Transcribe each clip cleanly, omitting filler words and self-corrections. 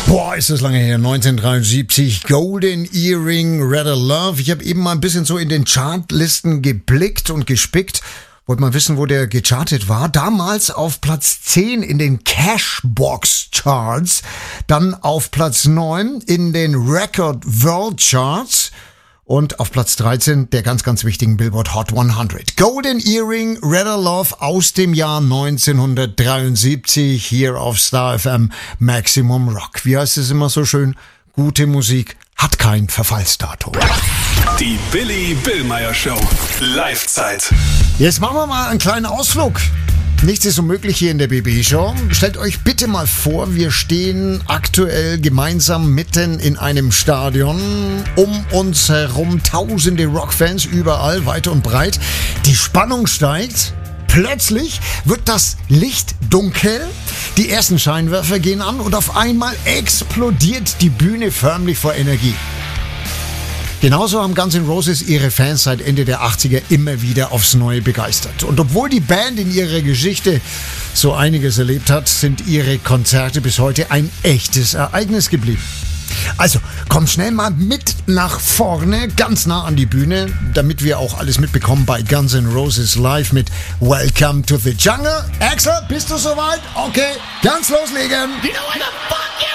Boah, ist das lange her. 1973, Golden Earring, Redder Love. Ich habe eben mal ein bisschen so in den Chartlisten geblickt und gespickt. Wollt mal wissen, wo der gechartet war? Damals auf Platz 10 in den Cashbox Charts, dann auf Platz 9 in den Record World Charts und auf Platz 13 der ganz, ganz wichtigen Billboard Hot 100. Golden Earring, Redder Love aus dem Jahr 1973 hier auf Star FM Maximum Rock. Wie heißt es immer so schön? Gute Musik hat kein Verfallsdatum. Die Billy Billmeyer Show. Live-Zeit. Jetzt machen wir mal einen kleinen Ausflug. Nichts ist unmöglich hier in der BB-Show. Stellt euch bitte mal vor, wir stehen aktuell gemeinsam mitten in einem Stadion. Um uns herum tausende Rockfans überall, weit und breit. Die Spannung steigt. Plötzlich wird das Licht dunkel, die ersten Scheinwerfer gehen an und auf einmal explodiert die Bühne förmlich vor Energie. Genauso haben Guns N' Roses ihre Fans seit Ende der 80er immer wieder aufs Neue begeistert. Und obwohl die Band in ihrer Geschichte so einiges erlebt hat, sind ihre Konzerte bis heute ein echtes Ereignis geblieben. Also, kommt schnell mal mit nach vorne, ganz nah an die Bühne, damit wir auch alles mitbekommen bei Guns N' Roses live mit Welcome to the Jungle. Axel, bist du soweit? Okay, ganz loslegen. You know where the fuck you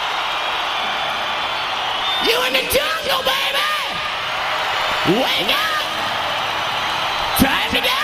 are? You in the jungle, baby! Wake up!